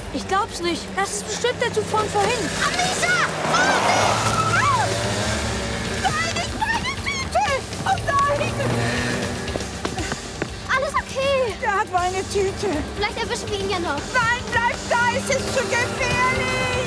Ich glaub's nicht. Das ist bestimmt der Zug von vorhin. Alisa! Vorsicht! Nein, nicht meine Tüte! Oh nein! Alles okay. Der hat meine Tüte. Vielleicht erwischen wir ihn ja noch. Nein, bleib da! Es ist zu gefährlich!